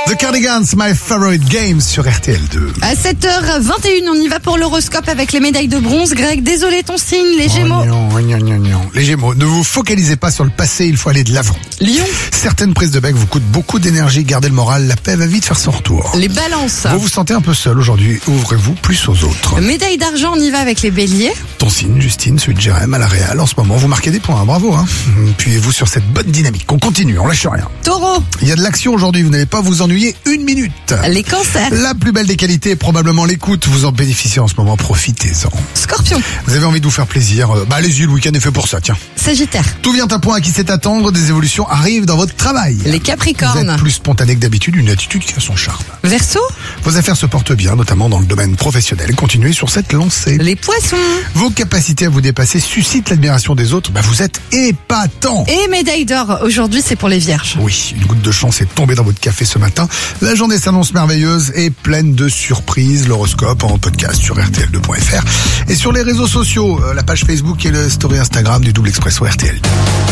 The Cardigans, My Favorite Game sur RTL2. À 7h21, on y va pour l'horoscope avec les médailles de bronze. Greg, désolé ton signe, les Gémeaux. Les Gémeaux, ne vous focalisez pas sur le passé, il faut aller de l'avant. Lion. Certaines prises de bec vous coûtent beaucoup d'énergie, gardez le moral, la paix va vite faire son retour. Les Balances. Vous vous sentez un peu seul aujourd'hui, ouvrez-vous plus aux autres. Médaille d'argent, on y va avec les Béliers. Ton signe, Justine, celui de Jérém à la Réal, en ce moment, vous marquez des points, bravo. Appuyez-vous sur cette bonne dynamique, on continue, on lâche rien. Taureau. Il y a de l'action aujourd'hui, vous n'allez pas vous ennuyer une minute. Les Cancers. La plus belle des qualités est probablement l'écoute, vous en bénéficiez en ce moment, profitez-en. Scorpion. Vous avez envie de vous faire plaisir, allez-y, le week-end est fait pour ça, tiens. Sagittaire. Tout vient à point à qui sait attendre, des évolutions arrivent dans votre travail. Les Vous Capricornes. êtes plus spontané que d'habitude, une attitude qui a son charme. Verseau. Vos affaires se portent bien, notamment dans le domaine professionnel. Continuez sur cette lancée. Les Poissons. Vos capacités à vous dépasser suscitent l'admiration des autres. Vous êtes épatant. Et médaille d'or, aujourd'hui c'est pour les Vierges. Oui, une goutte de chance est tombée dans votre café ce matin. La journée s'annonce merveilleuse et pleine de surprises. L'horoscope en podcast sur rtl2.fr et sur les réseaux sociaux, la page Facebook et le story Instagram du Double Expresso RTL.